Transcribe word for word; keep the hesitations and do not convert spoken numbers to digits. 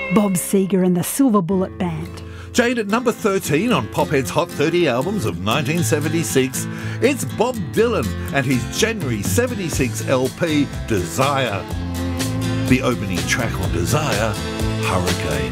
Bob Seger and the Silver Bullet Band. Jane, at number thirteen on Pophead's Hot thirty Albums of nineteen seventy-six, it's Bob Dylan and his January seventy-six L P, Desire. The opening track on Desire, Hurricane.